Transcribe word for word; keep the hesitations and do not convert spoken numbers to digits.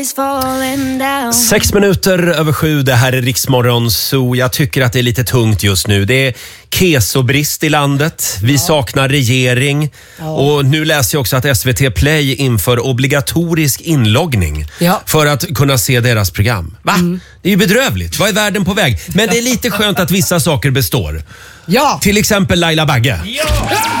Sex minuter över sju, det här är Riksmorgon, så jag tycker att det är lite tungt just nu. Det är kesobrist i landet, vi ja. saknar regering ja. och nu läser jag också att S V T Play inför obligatorisk inloggning ja. för att kunna se deras program. Va? Mm. Det är ju bedrövligt, vad är världen på väg? Men det är lite skönt att vissa saker består. Ja. Till exempel Laila Bagge. Ja.